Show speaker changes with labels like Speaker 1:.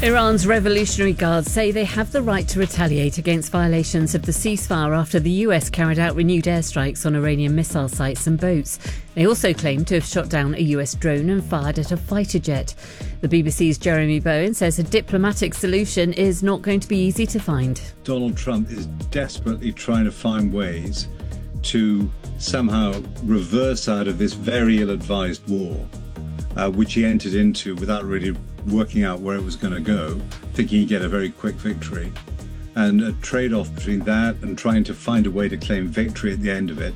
Speaker 1: Iran's Revolutionary Guards say they have the right to retaliate against violations of the ceasefire after the US carried out renewed airstrikes on Iranian missile sites and boats. They also claim to have shot down a US drone and fired at a fighter jet. The BBC's Jeremy Bowen says a diplomatic solution is not going to be easy to find.
Speaker 2: Donald Trump is desperately trying to find ways to somehow reverse out of this very ill-advised war, which he entered into without really working out where it was going to go, thinking he'd get a very quick victory. And a trade-off between that and trying to find a way to claim victory at the end of it